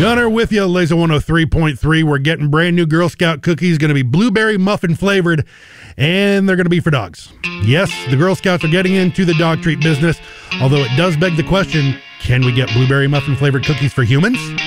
Gunner with you, Laser 103.3. We're getting brand new Girl Scout cookies, going to be blueberry muffin flavored, and they're going to be for dogs. Yes, the Girl Scouts are getting into the dog treat business, although it does beg the question, can we get blueberry muffin flavored cookies for humans?